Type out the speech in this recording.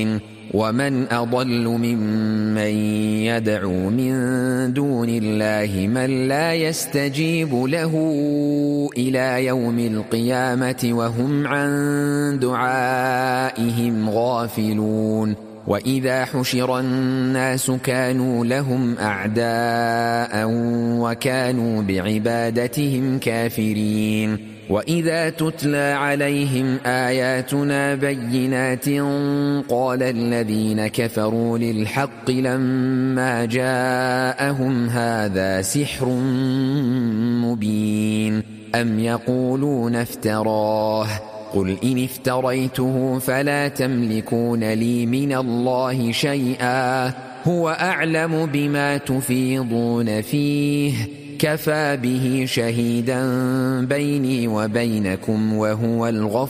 ومن أضل ممن يدعو من دون الله من لا يستجيب له إلى يوم القيامة وهم عن دعائهم غافلون وإذا حشر الناس كانوا لهم أعداء وكانوا بعبادتهم كافرين وإذا تتلى عليهم آياتنا بينات قال الذين كفروا للحق لما جاءهم هذا سحر مبين أم يقولون افتراه قل إن افتريته فلا تملكون لي من الله شيئا هو أعلم بما تفيضون فيه كفى به شهيدا بيني وبينكم وهو الغفور